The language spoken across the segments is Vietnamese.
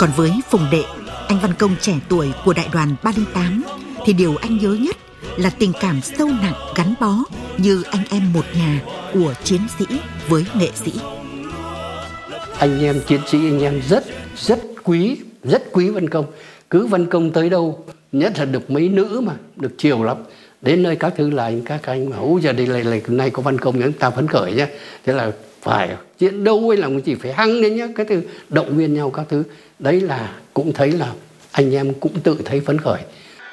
Còn với Phùng Đệ, anh văn công trẻ tuổi của đại đoàn 308, thì điều anh nhớ nhất là tình cảm sâu nặng gắn bó như anh em một nhà của chiến sĩ với nghệ sĩ. Anh em chiến sĩ, anh em rất quý văn công. Cứ văn công tới đâu, nhất là được mấy nữ mà, được chiều lắm. Đến nơi các thứ là các anh bảo giờ đây là nay có văn công chúng ta phấn khởi nhá. Thế là phải chiến đấu ấy là chỉ phải hăng lên nhá, cái thứ động viên nhau các thứ. Đấy là cũng thấy là anh em cũng tự thấy phấn khởi.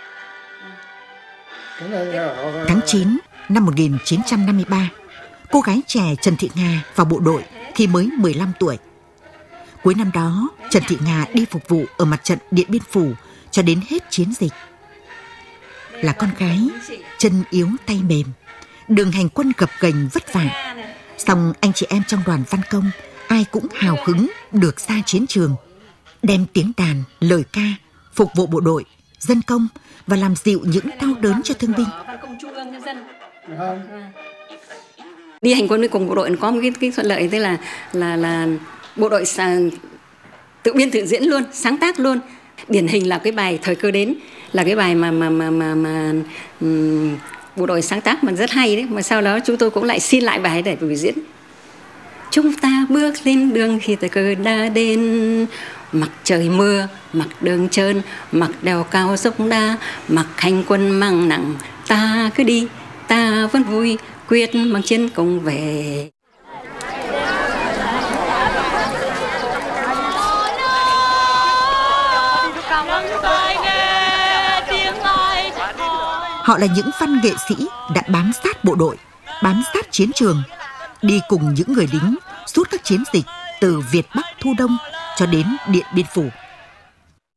Tháng 9 năm 1953, cô gái trẻ Trần Thị Nga vào bộ đội khi mới 15 tuổi. Cuối năm đó, Trần Thị Nga đi phục vụ ở mặt trận Điện Biên Phủ cho đến hết chiến dịch. Là con gái, chân yếu tay mềm, đường hành quân gập ghềnh vất vả. Song anh chị em trong đoàn văn công ai cũng hào hứng được ra chiến trường, đem tiếng đàn, lời ca phục vụ bộ đội, dân công và làm dịu những đau đớn cho thương binh. Đi hành quân với cùng bộ đội có một cái thuận lợi, tức là bộ đội tự biên tự diễn luôn, sáng tác luôn. Điển hình là cái bài Thời Cơ Đến, là cái bài mà bộ đội sáng tác mà rất hay đấy, mà sau đó chúng tôi cũng lại xin lại bài để biểu diễn. Chúng ta bước lên đường khi thời cơ đã đến, mặc trời mưa, mặc đường trơn, mặc đèo cao dốc đa, mặc hành quân mang nặng, ta cứ đi, ta vẫn vui, quyết mang chiến công về. Họ là những văn nghệ sĩ đã bám sát bộ đội, bám sát chiến trường, đi cùng những người lính suốt các chiến dịch từ Việt Bắc Thu Đông cho đến Điện Biên Phủ.